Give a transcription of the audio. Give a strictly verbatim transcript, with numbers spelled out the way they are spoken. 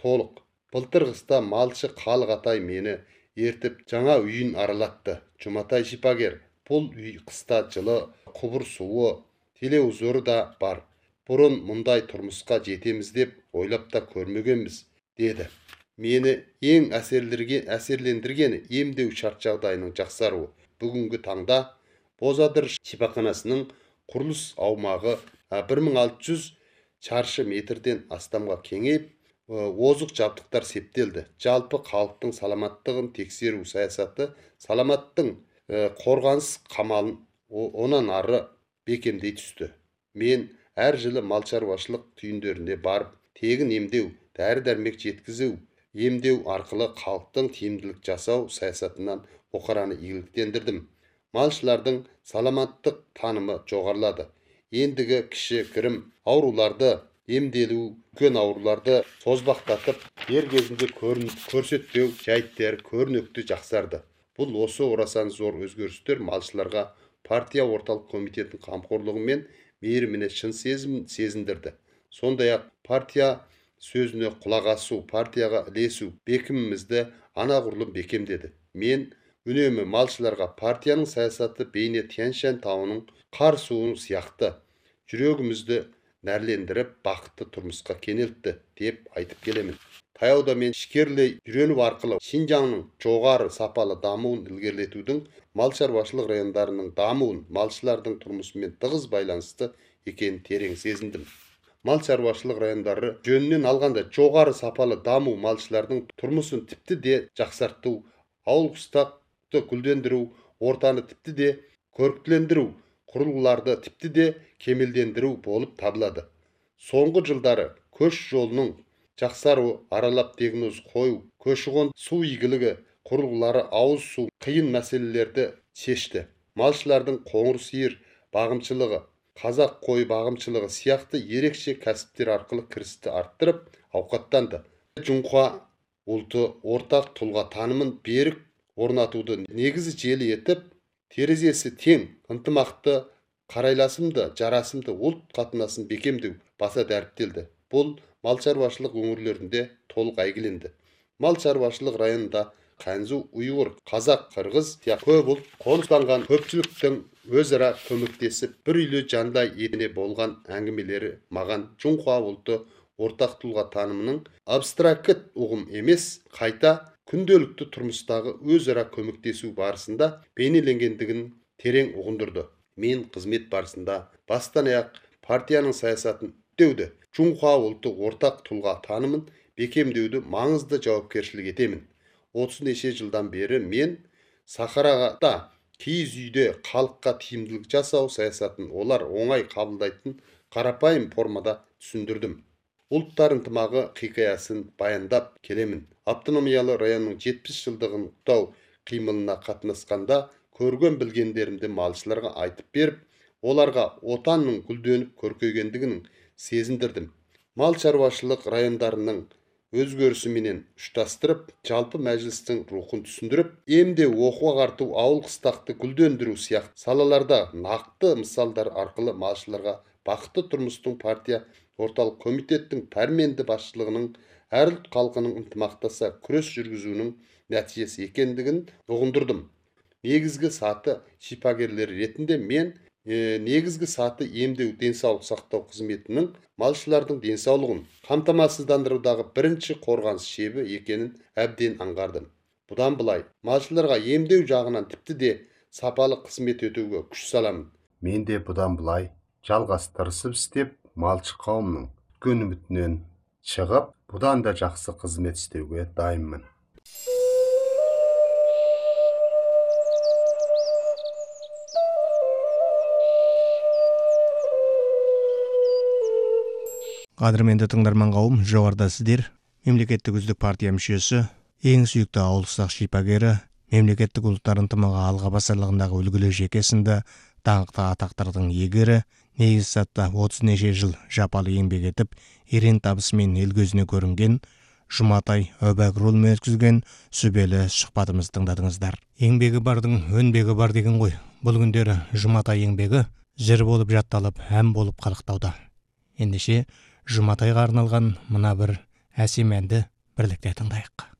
толық. Былтыр қыста малшы Қалғатай мені ертіп жаңа үйін аралатты. Жұматай шипагер, бұл үй қыста жылы, құбыр суы, телевизоры да бар. Бұрын мұндай тұрмысқа жетеміз деп ойлап та көрмегенбіз, деді. Мені ең әсерлендірген емдеу шарт жағдайының жақсаруы. Бүгінгі таңда Бозадыр шипаханасының құрылыс аумағы бір мың алты жүз шаршы метрден астамға кеңейіп, озық жабдықтар септелді. Жалпы халықтың саламаттығын тексеру саясаты саламаттың қорғаныс қамалын онан ары бекемдей түсті. Мен әр жылы мал шаруашылық түйіндеріне барып, тегін емдеу, дәрі-дәрмек жеткізу, емдеу арқылы халықтың тиімділік жасау саясатынан оқараны игіліктендірдім. Малшылардың саламаттық танымы жоғарылады. Ендігі кіші кірім ауруларды емделу, үлкен ауруларды созбақтатып, дер кезінде көрсетпеу жайттері көрнекті жақсарды. Бұл осы орасан зор өзгерістер малшыларға партия орталық комитетінің қамқорлығымен мейіріміне шын сезім сезіндірді. Сондай-ақ партия сөзіне құлақ асу, партияға ілесу бекімімізді анағұрлым бекемдеді. Мен үнемі малшыларға партияның саясаты бейне Тянь-Шань тауының қар суы сияқты жүрегімізді нәрлендіріп, бақытты тұрмысқа кенелтті деп айтып келемін. Таяуда мен ішкерлей үйреніп арқылы Шинжаңның жоғары сапалы дамуын ілгерілетудің мал шаруашылық райондарының дамуын малшылардың тұрмысымен тығыз байланысты екенін терең сезіндім. Мал шаруашылық райондары жөнінен алғанда жоғары сапалы даму малшылардың тұрмысын тіпті де жақсарту, ауыл қыстақты гүлдендіру, ортаны тіпті де көріктілендіру, құрылғыларды тіпті де кемелдендіру болып табылады. Соңғы жылдары көш жолының жақсаруы, аралап диагноз қою, көші-қон су игілігі құрылғылары, ауыз су қиын мәселелерді шешті. Малшылардың қоңыр сиыр бағымшылығы, қазақ қой бағымшылығы сияқты ерекше кәсіптер арқылы кірісті арттырып, ауқаттанды. Жұңқа ұлты ортақ тұлға танымын берік орнатуды негізі желі етіп, терезесі тең, ынтымақты, қарайласымды, жарасымды ұлт қатынасын бекемдеу баса дәріптелді. Бұл мал шаруашылық өңірлерінде толық әйгіленді. Мал шаруашылық районында Қанзу, ұйғыр, қазақ, қырғыз көп ұлт қоныстанған көпшіліктің өзара көмектесіп, бір үйлі жандай етіне болған әңгімелері маған Жұңқа ұлты ортақ тұлға танымының абстракт ұғым емес, қайта күнделікті тұрмыстағы өзара көмектесу барысында бейнеленгендігін терең ұғындырды. Мен қызмет барысында бастан аяқ партияның саясатын үптеуді, Жұңқа ұлты ортақ тұлға танымын бекемдеуді маңызды жауапкершілік етемін. отыз неше жылдан бері мен Сахарада киіз үйде халыққа тиімділік жасау саясатын олар оңай қабылдайтын қарапайым формада түсіндірдім. Ұлттар ынтымағы хикаясын баяндап келемін. Автономиялы районның жетпіс жылдығын құттықтау қимылына қатынасқанда көрген білгендерімді малшыларға айтып беріп, оларға отанның гүлденіп көркейгендігінің сезіндірдім. Мал шаруашылық райондарының өзгерісіменен ұштастырып, жалпы мәжілістің рухын түсіндіріп, емде оқу ағарту, ауыл қыстақты гүлдендіру сияқты салаларда нақты мысалдар арқылы малшыларға бақытты тұрмыстың партия орталық комитеттің пәрменді басшылығының әр ұлт халқының ынтымақтаса күрес жүргізуінің нәтижесі екендігін ұғындырдым. Негізгі саты шипагерлері ретінде мен Е, негізгі саты емдеу денсаулық сақтау қызметінің малшылардың денсаулығын қамтамасыздандырудағы бірінші қорғаныс шебі екенін әбден аңғардым. Бұдан былай, малшыларға емдеу жағынан тіпті де сапалы қызмет өтеуге күш саламын. Мен де бұдан былай жалғастырысып істеп, малшы қауымның үлкен үмітінен шығып, бұдан да жақсы қызмет істеуге дайынмын. Қадірменді тыңдарман қауым, жоғарыда сіздер мемлекеттік үздік партия мүшесі, ең сүйікті ауыл ұсақ шипагері, мемлекеттік ұлттар ынтымағы алға басарлығындағы үлгілі жекесінді даңқты атақтардың егері, негіз сатта отыз неше жыл жапалы еңбек етіп, ерен табысымен ел көзіне көрінген Жұматай Өбәкірұлымен өткізген сүбелі сұхбатымызды тыңдадыңыздар. Еңбегі бардың өнбегі бар деген ғой. Бұл күндері Жұматай еңбегі жыр болып жатталып, ән болып қалықтауда. Ендеше Жұматайға арналған мына бір әсем әнді Бірлікте тыңдайық.